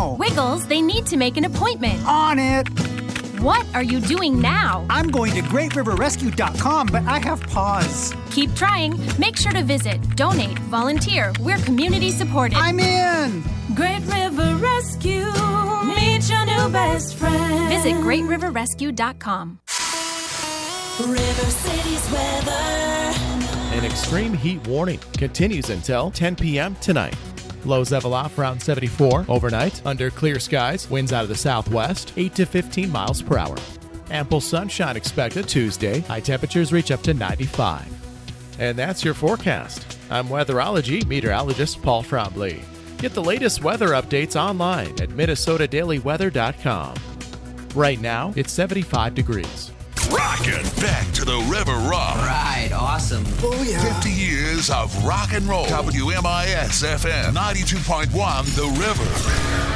now? Wiggles, they need to make an appointment. On it. What are you doing now? I'm going to GreatRiverRescue.com, but I have pause. Keep trying. Make sure to visit, donate, volunteer. We're community supported. I'm in. Great River Rescue. Meet your new best friend. Visit GreatRiverRescue.com. River City's weather. An extreme heat warning continues until 10 p.m. tonight. Lows level off around 74 overnight. Under clear skies, winds out of the southwest, 8 to 15 miles per hour. Ample sunshine expected Tuesday. High temperatures reach up to 95. And that's your forecast. I'm weatherology meteorologist Paul Trombley. Get the latest weather updates online at MinnesotaDailyWeather.com. Right now, it's 75 degrees. Rockin' back to the River Rock. Right, awesome. Oh, yeah. 50 years of rock and roll. WMIS FM 92.1 The River.